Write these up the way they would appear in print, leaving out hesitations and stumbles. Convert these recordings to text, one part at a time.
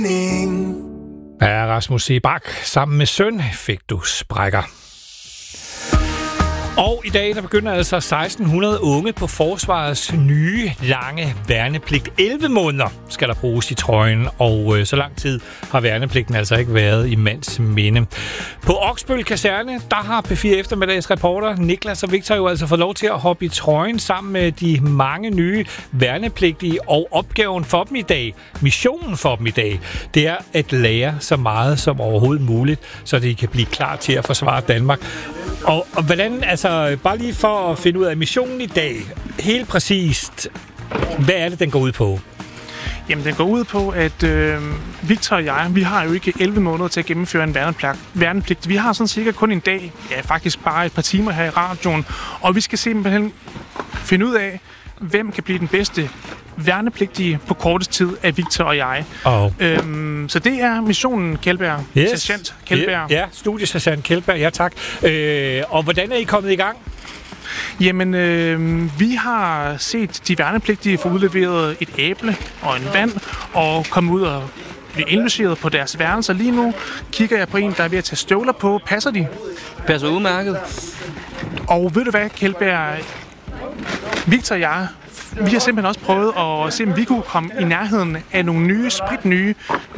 Ja, Rasmus Seebach, sammen med søn fik du sprækker. Og i dag der begynder altså 1600 unge på forsvarets nye, lange værnepligt. 11 måneder skal der bruges i trøjen, og så lang tid har værnepligten altså ikke været i mands minde. På Oksbøl Kaserne, der har P4 Eftermiddags reporter Niklas og Victor jo altså fået lov til at hoppe i trøjen sammen med de mange nye værnepligtige, og opgaven for dem i dag, missionen for dem i dag, det er at lære så meget som overhovedet muligt, så de kan blive klar til at forsvare Danmark. Og hvordan, altså bare lige for at finde ud af missionen i dag, helt præcist, hvad er det, den går ud på? Jamen, den går ud på, at Victor og jeg, vi har jo ikke 11 måneder til at gennemføre en værnepligt. Vi har sådan cirka kun en dag, ja faktisk bare et par timer her i radioen, og vi skal simpelthen finde ud af, hvem kan blive den bedste værnepligtige på kortest tid af Victor og jeg. Så det er missionen Kjeldberg. Yes. Sergeant Kjeldberg. Ja, studiesergeant Kjeldberg, ja tak. Og hvordan er I kommet i gang? Jamen, vi har set de værnepligtige få udleveret et æble og en vand, og komme ud og blive indlogeret på deres værelser. Lige nu kigger jeg på en, der er ved at tage støvler på. Passer de? Passer udmærket. Og ved du hvad, Kjeldberg? Victor og jeg, vi har simpelthen også prøvet at se, om vi kunne komme i nærheden af nogle spritnye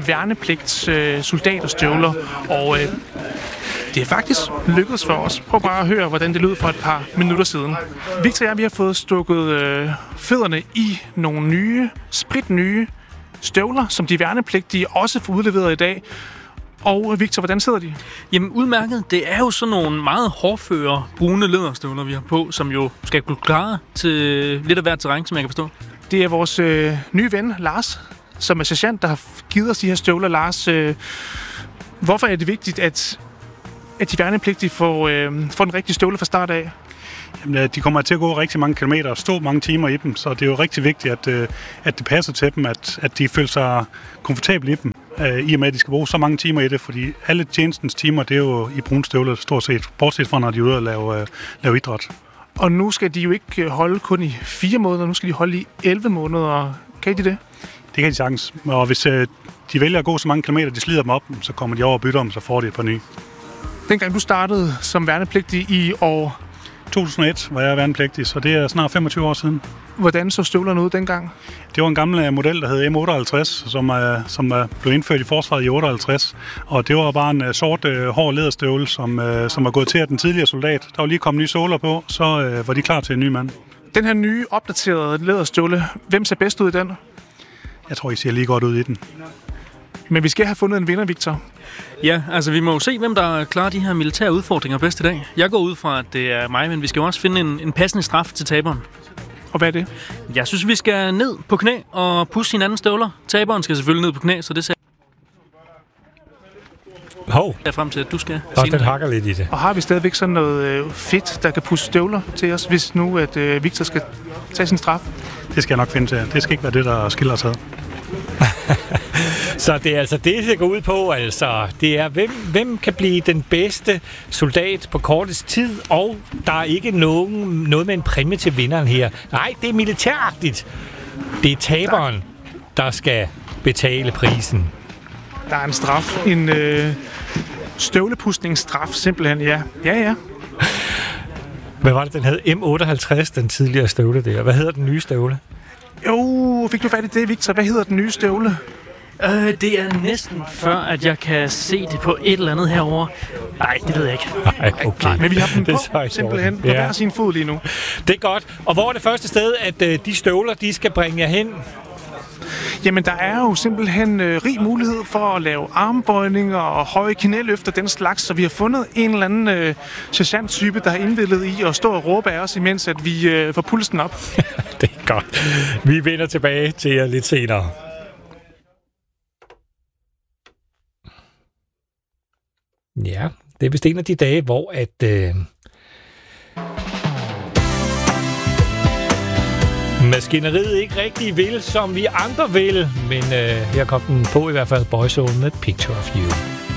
værnepligtssoldaterstøvler. Og det er faktisk lykkedes for os. Prøv bare at høre, hvordan det lød for et par minutter siden. Victor og jeg, vi har fået stukket fødderne i nogle spritnye støvler, som de værnepligtige også får udleveret i dag. Og Victor, hvordan sidder de? Jamen udmærket. Det er jo sådan nogle meget hårdføre, brune læderstøvler, vi har på, som jo skal kunne klare til lidt af hvert terræn, som jeg kan forstå. Det er vores nye ven, Lars, som er sergeant, der har givet os de her støvler. Lars, hvorfor er det vigtigt, at de værnepligtige får den rigtige støvle fra start af? Jamen, de kommer til at gå rigtig mange kilometer og stå mange timer i dem, så det er jo rigtig vigtigt, at det passer til dem, at de føler sig komfortable i dem, i og med, at de skal bruge så mange timer i det, fordi alle tjenestens timer, det er jo i brune støvler stort set, bortset fra, når de er ude og lave idræt. Og nu skal de jo ikke holde kun i 4 måneder, nu skal de holde i 11 måneder. Kan de det? Det kan de sagtens, og hvis de vælger at gå så mange kilometer, de slider dem op, så kommer de over og bytter om, så får de et par nye. Dengang du startede som værnepligtig i år 2001 var jeg værnepligtig, så det er snart 25 år siden. Hvordan så støvlerne ud dengang? Det var en gammel model, der hed M58, som blev indført i forsvaret i 58. Og det var bare en sort, hård læderstøvle, som var gået til af den tidligere soldat. Der var lige kommet nye såler på, så var de klar til en ny mand. Den her nye, opdaterede læderstøvle, hvem ser bedst ud i den? Jeg tror, I ser lige godt ud i den. Men vi skal have fundet en vinder, Victor. Ja, altså vi må jo se, hvem der klarer de her militære udfordringer bedst i dag. Jeg går ud fra, at det er mig, men vi skal jo også finde en passende straf til taberen. Og hvad er det? Jeg synes, vi skal ned på knæ og pusse hinandens støvler. Taberen skal selvfølgelig ned på knæ, så det ser jeg frem til, at du skal. Og den hakker lidt i det. Og har vi stadigvæk sådan noget fedt, der kan pusse støvler til os, hvis nu at Victor skal tage sin straf? Det skal jeg nok finde til. Det skal ikke være det, der skiller os ad. Så det er altså det går ud på, altså. Det er, hvem kan blive den bedste soldat på kortest tid, og der er ikke noget med en præmie til vinderen her. Nej, det er militæragtigt. Det er taberen, der skal betale prisen. Der er en straf. En støvlepudsningsstraf, simpelthen, ja. Ja. Hvad var det, den hed? M58, den tidligere støvle der. Hvad hedder den nye støvle? Jo, fik du fat i det, Victor? Hvad hedder den nye støvle? Det er næsten før, at jeg kan se det på et eller andet herovre. Nej, det ved jeg ikke. Nej, okay. Men vi har dem på, simpelthen, på hver sin fod lige nu. Det er godt. Og hvor er det første sted, at de støvler, de skal bringe jer hen? Jamen, der er jo simpelthen rig mulighed for at lave armbøjninger og høje knæløfter, den slags, så vi har fundet en eller anden sergeant-type, der har indvildet i at stå og råbe af os, imens at vi får pulsen op. Det er godt. Vi vender tilbage til jer lidt senere. Ja, det er vist en af de dage, hvor at maskineriet ikke rigtig vil, som vi andre vil. Men her kom den på i hvert fald, Boyzone med Picture of You.